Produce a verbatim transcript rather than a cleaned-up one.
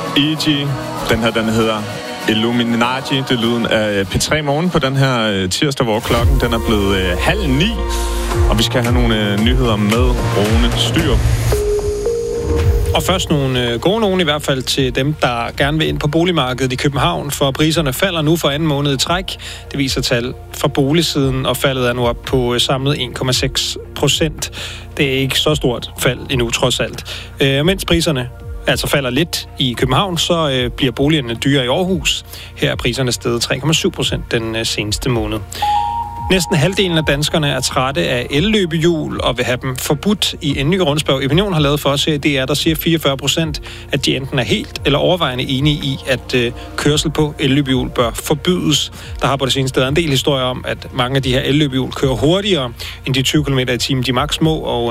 E G. Den her, den hedder Illuminati. Det er lyden af P tre Morgen på den her tirsdag, hvor klokken den er blevet øh, halv ni. Og vi skal have nogle øh, nyheder med Rune Styrup. Og først nogle øh, gode nogen i hvert fald til dem, der gerne vil ind på boligmarkedet i København, for priserne falder nu for anden måned i træk. Det viser tal fra boligsiden, og faldet er nu op på øh, samlet en komma seks procent. Det er ikke så stort fald endnu, trods alt. Øh, mens priserne altså falder lidt i København, så øh, bliver boligerne dyrere i Aarhus. Her er priserne steget tre komma syv procent den øh, seneste måned. Næsten halvdelen af danskerne er trætte af elløbehjul og vil have dem forbudt. I en ny rundspørg, Opinion har lavet for os her i D R, der siger fireogfyrre procent, at de enten er helt eller overvejende enige i, at øh, kørsel på elløbehjul bør forbydes. Der har på det seneste været en del historier om, at mange af de her elløbehjul kører hurtigere end de tyve kilometer i timen, de maks må, og